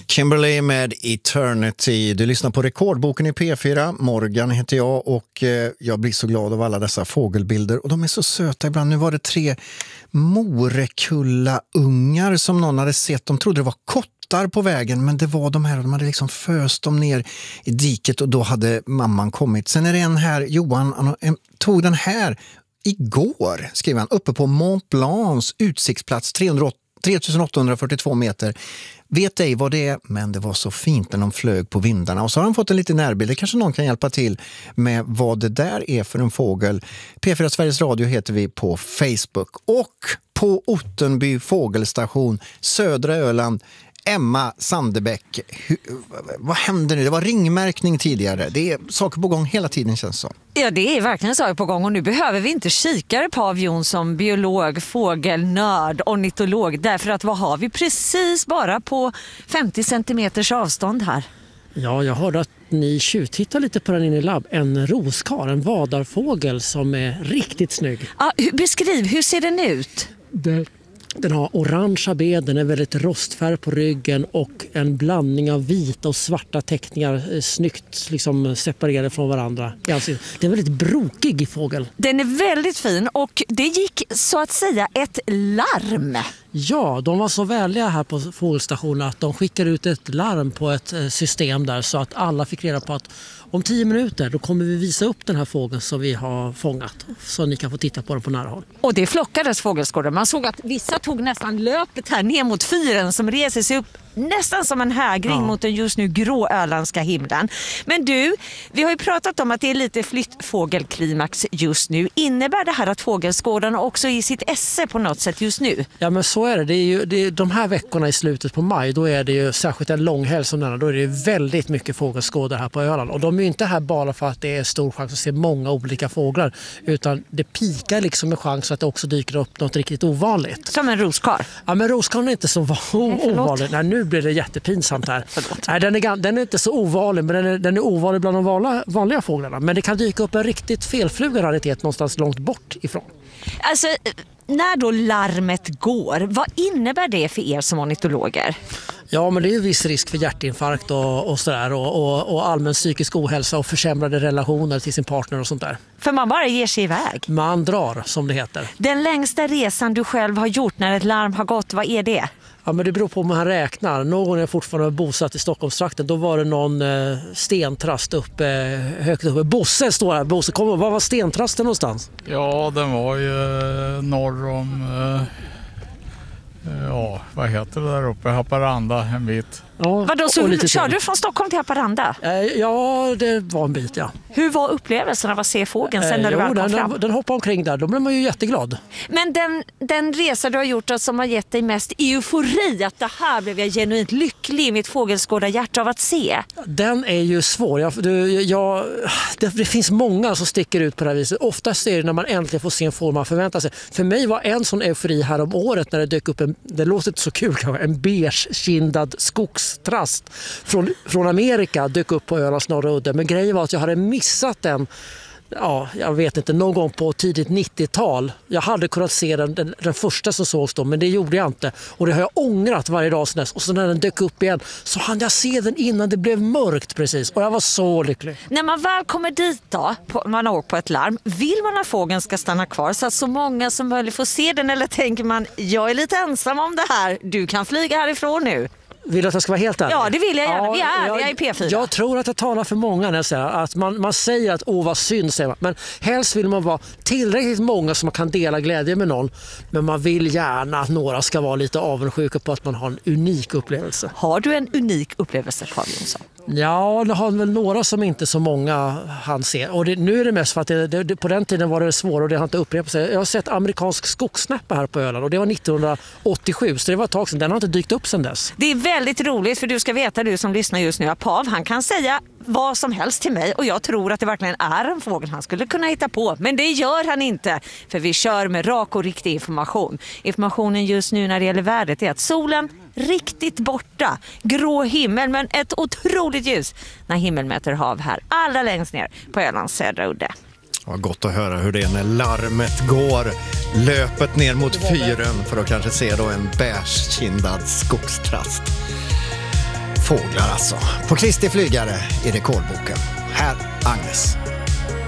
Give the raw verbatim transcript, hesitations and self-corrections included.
Kimberly med Eternity. Du lyssnar på Rekordboken i P fyra. Morgan heter jag och jag blir så glad av alla dessa fågelbilder. Och de är så söta ibland. Nu var det tre morekulla ungar som någon hade sett. De trodde det var kottar på vägen, men det var de här. De hade liksom föst dem ner i diket och då hade mamman kommit. Sen är det en här, Johan, han tog den här igår, skriver han, uppe på Mont Blancs utsiktsplats tre tusen åttahundrafyrtiotvå meter. Vet ej vad det är, men det var så fint när de flög på vindarna. Och så har han fått en liten närbild. Kanske någon kan hjälpa till med vad det där är för en fågel. P fyra Sveriges Radio heter vi på Facebook. Och på Ottenby fågelstation, södra Öland, Emma Sandebäck. Hur, vad händer nu? Det var ringmärkning tidigare. Det är saker på gång hela tiden, känns så. Ja, det är verkligen saker på gång och nu behöver vi inte kikare Pav Jonsson, biolog, fågelnörd, ornitolog. Därför att vad har vi precis bara på femtio centimeters avstånd här? Ja, jag hörde att ni tjuvtittar lite på den inne i labb. En roskar, en vadarfågel som är riktigt snygg. Ja, beskriv, hur ser den ut? Det... Den har orangea ben, den är väldigt rostfärg på ryggen och en blandning av vita och svarta teckningar snyggt liksom separerade från varandra. Det är en väldigt brokig fågel. Den är väldigt fin och det gick så att säga ett larm. Ja, de var så vänliga här på fågelstationen att de skickade ut ett larm på ett system där så att alla fick reda på att om tio minuter då kommer vi visa upp den här fågeln som vi har fångat så ni kan få titta på den på nära håll. Och det flockades fågelskådare. Man såg att vissa tog nästan löpet här ner mot fyren som reser sig upp nästan som en hägring ja. mot den just nu grå öländska himlen. Men du, vi har ju pratat om att det är lite flyttfågelklimax just nu. Innebär det här att fågelskådarna också är i sitt esse på något sätt just nu? Ja, men så är det. Det är ju, det är, de här veckorna i slutet på maj, då är det ju särskilt en långhelg som denna, då är det väldigt mycket fågelskådare här på Öland. Och de är ju inte här bara för att det är stor chans att se många olika fåglar, utan det pikar liksom med chans att det också dyker upp något riktigt ovanligt. Som en roskar? Ja, men roskar är inte så Nej, ovanlig. Nej, nu blir det jättepinsamt här. Nej, den, är, den är inte så ovanlig, men den är, den är ovanlig bland de vanliga, vanliga fåglarna. Men det kan dyka upp en riktigt felflugad raritet någonstans långt bort ifrån. Alltså, när då larmet går, vad innebär det för er som ornitologer? Ja, men det är ju viss risk för hjärtinfarkt och, och, sådär, och, och, och allmän psykisk ohälsa och försämrade relationer till sin partner och sånt där. För man bara ger sig iväg? Man drar, som det heter. Den längsta resan du själv har gjort när ett larm har gått, vad är det? Ja, men det beror på om man räknar. Någon är fortfarande bosatt i Stockholmstrakten. Då var det någon eh, stentrast uppe, högt uppe. Bosse står här. Bosse, kom, var var stentrasten någonstans? Ja, den var ju norr om... Eh... Ja, vad heter det där uppe? Haparanda en bit. Ja, vadå, så körde du från Stockholm till Haparanda? Ja, det var en bit, ja. Hur var upplevelsen av att se fågeln sen när jo, du väl kom den, fram? Den, den hoppade omkring där, då blev man ju jätteglad. Men den, den resa du har gjort som har gett dig mest eufori, att det här blev jag genuint lycklig i mitt fågelskådarhjärta av att se. Den är ju svår. Jag, du, jag, det, det finns många som sticker ut på det här viset. Oftast är det när man äntligen får se en fågel man förväntar sig. För mig var en sån eufori här om året när det dök upp en, det låter inte så kul kanske, en beige-kindad skogstrast från, från Amerika dök upp på Ölands norra udde. Men grejen var att jag hade missat den, ja, jag vet inte, någon gång på tidigt nittiotal. Jag hade kunnat se den, den, den första som sågs då, men det gjorde jag inte. Och det har jag ångrat varje dag sedan dess. Och så när den dök upp igen så hann jag se den innan det blev mörkt precis. Och jag var så lycklig. När man väl kommer dit då, på, man har åkt på ett larm, vill man att fågeln ska stanna kvar så att så många som möjligt får se den, eller tänker man, jag är lite ensam om det här, du kan flyga härifrån nu? Vill du att jag ska vara helt ärlig? Ja, det vill jag gärna. Ja, vi är jag, ärliga i P fyra. Jag tror att jag talar för många när jag säger att man, man säger att åh vad synd, säger man. Men helst vill man vara tillräckligt många som man kan dela glädje med någon. Men man vill gärna att några ska vara lite avundsjuka på att man har en unik upplevelse. Har du en unik upplevelse, Pav Jonsson? Ja, det har väl några som inte så många han ser. Och det, nu är det mest för att det, det, på den tiden var det svårt och det har inte upprepat sig. Jag har sett amerikansk skogsnäppa här på Öland och det var nittonhundraåttiosju, så det var ett tag sedan. Den har inte dykt upp sedan dess. Det är väldigt roligt, för du ska veta, du som lyssnar just nu, att Pav, han kan säga vad som helst till mig och jag tror att det verkligen är en fågel han skulle kunna hitta på. Men det gör han inte, för vi kör med rak och riktig information. Informationen just nu när det gäller vädret är att solen riktigt borta, grå himmel men ett otroligt ljus när himmelmäter hav här allra längst ner på Ölands södra udde. Ja, gott att höra hur det är när larmet går, löpet ner mot fyren för att kanske se då en bärskindad skogstrast. fåglar alltså. På Kristi flygare i rekordboken. Här Agnes.